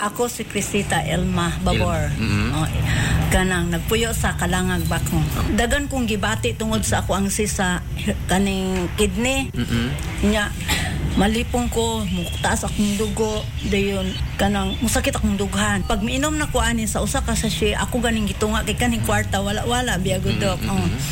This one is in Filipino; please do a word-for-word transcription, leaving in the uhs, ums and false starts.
Ako si Crisita Elma Babor. Mm-hmm. Oh, kanang nagpuyo sa Kalangag Bakong. Dagan kong gibati tungod sa ako ang sisa kaning kidney. Mm-hmm. Nya malipong ko, muktaas akong dugo, dayon kanang musakit akong dughan. Pag miinom na ko ani sa usa ka sachet, ako ganing gitunga kay kaning kwarta wala wala biya gud dok. Oh.